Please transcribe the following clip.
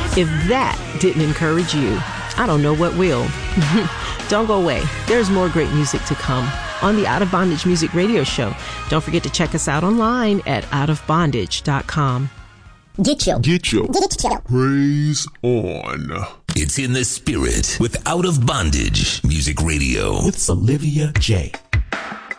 If that didn't encourage you, I don't know what will. Don't go away. There's more great music to come on the Out of Bondage Music Radio Show. Don't forget to check us out online at outofbondage.com. Get your praise on. It's in the spirit with Out of Bondage Music Radio. With Olivia J.